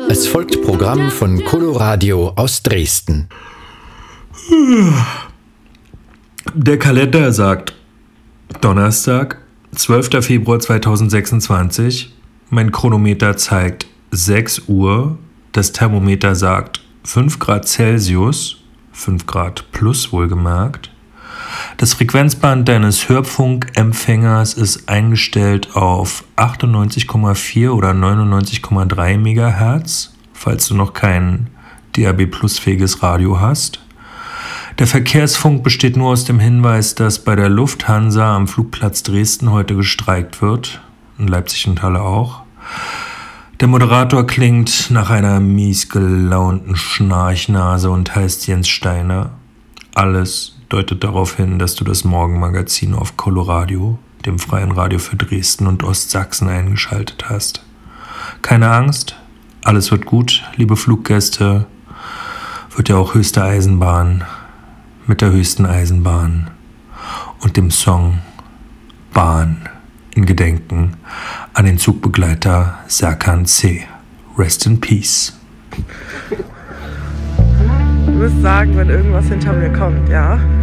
Es folgt Programm von Coloradio aus Dresden. Der Kalender sagt Donnerstag, 12. Februar 2026. Mein Chronometer zeigt 6 Uhr. Das Thermometer sagt 5 Grad Celsius, 5 Grad plus wohlgemerkt. Das Frequenzband deines Hörfunkempfängers ist eingestellt auf 98,4 oder 99,3 MHz, falls du noch kein DAB+-fähiges Radio hast. Der Verkehrsfunk besteht nur aus dem Hinweis, dass bei der Lufthansa am Flugplatz Dresden heute gestreikt wird, in Leipzig und Halle auch. Der Moderator klingt nach einer mies gelaunten Schnarchnase und heißt Jens Steiner. Alles deutet darauf hin, dass du das Morgenmagazin auf Coloradio, dem freien Radio für Dresden und Ostsachsen, eingeschaltet hast. Keine Angst, alles wird gut, liebe Fluggäste. Wird ja auch höchste Eisenbahn mit der höchsten Eisenbahn und dem Song Bahn in Gedenken an den Zugbegleiter Serkan C. Rest in Peace. Du musst sagen, wenn irgendwas hinter mir kommt, ja?